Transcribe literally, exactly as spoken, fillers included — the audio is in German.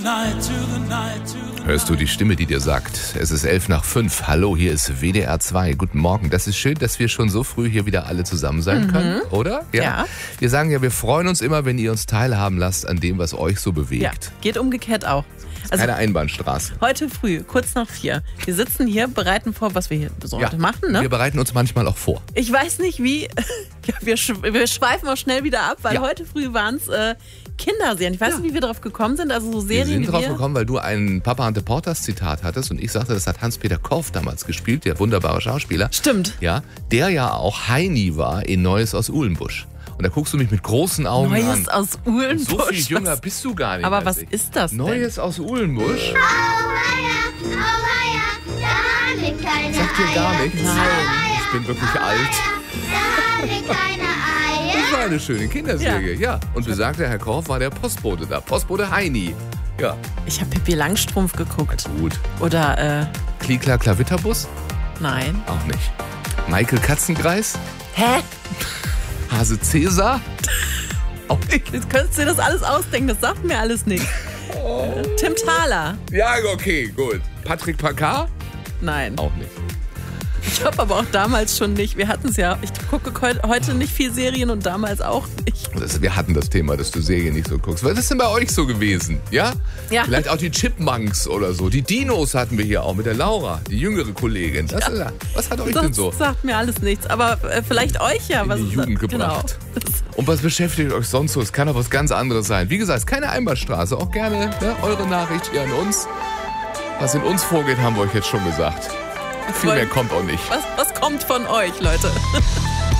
Hörst du die Stimme, die dir sagt, es ist elf nach fünf. Hallo, hier ist W D R zwei. Guten Morgen. Das ist schön, dass wir schon so früh hier wieder alle zusammen sein Mhm. können, oder? Ja. Wir sagen ja, wir freuen uns immer, wenn ihr uns teilhaben lasst an dem, was euch so bewegt. Ja, geht umgekehrt auch. Also Keine Einbahnstraße. heute früh, kurz nach vier. Wir sitzen hier, bereiten vor, was wir hier so Ja, heute machen. Ne? Wir bereiten uns manchmal auch vor. Ich weiß nicht wie, ja, wir, sch wir schweifen auch schnell wieder ab, weil Ja. heute früh waren es äh, Kinderserien. Ich weiß Ja. nicht, wie wir drauf gekommen sind, also so Wir Serien, sind die drauf wir... gekommen, weil du ein Papa Ante Portas Zitat hattest und ich sagte, das hat Hans-Peter Korff damals gespielt, der wunderbare Schauspieler. Stimmt. Ja, der ja auch Heini war in Neues aus Uhlenbusch. Und da guckst du mich mit großen Augen an. Neues aus Uhlenbusch. So viel jünger Was- bist du gar nicht. Aber als was ich. ist das denn? Neues aus Uhlenbusch? Auweia, auweia, da liegt keine Sagt dir gar Eier. nichts? Nein. Ich bin wirklich alt. Da liegt keine Eier. Das war eine schöne Kinderserie, ja. Und besagter Herr Korff war der Postbote da. Postbote Heini. Ja, Ich habe Pippi Langstrumpf geguckt. gut. Oder, äh, Klikla Klavitterbus? nein. Auch nicht. Michael Katzenkreis? Hä? Hase Cäsar? Auch nicht. Jetzt könntest du dir das alles ausdenken, das sagt mir alles nicht. Äh, Tim Thaler? Ja, okay, gut. Patrick Packard? Nein. Auch nicht. Ich habe aber auch damals schon nicht. Wir hatten es ja. Ich gucke heu- heute nicht viel Serien und damals auch nicht. Das, wir hatten das Thema, dass du Serien nicht so guckst. Was ist denn bei euch so gewesen? Ja? Ja. Vielleicht auch die Chipmunks oder so. Die Dinos hatten wir hier auch mit der Laura, die jüngere Kollegin. Das, Ja. Was hat euch Das denn so sagt mir alles nichts. Aber äh, vielleicht euch ja. in was die ist Jugend das? gebracht? Genau. Das, Und was beschäftigt euch sonst so? Es kann auch was ganz anderes sein. Wie gesagt, es ist keine Einbahnstraße. Auch gerne ne, eure Nachricht hier an uns. Was in uns vorgeht, haben wir euch jetzt schon gesagt. Viel mehr kommt auch nicht. was, was kommt von euch, Leute?